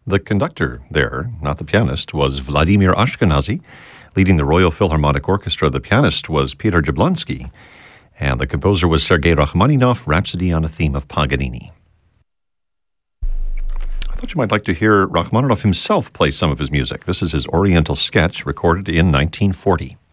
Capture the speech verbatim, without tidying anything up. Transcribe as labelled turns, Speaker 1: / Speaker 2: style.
Speaker 1: The conductor there, not the pianist, was Vladimir Ashkenazy. Leading the Royal Philharmonic Orchestra, the pianist was Peter Jablonski, and the composer was Sergei Rachmaninoff, Rhapsody on a Theme of Paganini. I thought you might like to hear Rachmaninoff himself play some of his music. This is his Oriental Sketch, recorded in nineteen forty.